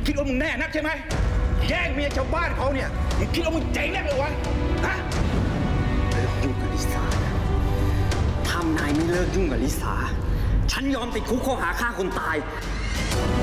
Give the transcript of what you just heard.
คิดว่ามึงแน่นักใช่ไหมแย่งเมียชาวบ้านเขาเนี่ยมึงคิดว่ามึงเจ๋งนักเลยวะฮะเลิกยุ่งกับลิสาถ้านายไม่เลิกยุ่งกับลิสาฉันยอมติดคุกข้อหาฆ่าคนตาย